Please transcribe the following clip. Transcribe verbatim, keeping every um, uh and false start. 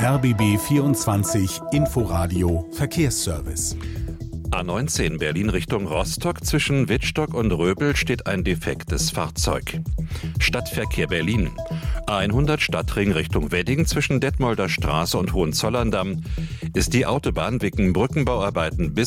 R B B vierundzwanzig Inforadio Verkehrsservice. A neunzehn Berlin Richtung Rostock, zwischen Wittstock und Röbel steht ein defektes Fahrzeug. Stadtverkehr Berlin. A hundert Stadtring Richtung Wedding, zwischen Detmolder Straße und Hohenzollern-Damm ist die Autobahn wegen Brückenbauarbeiten bis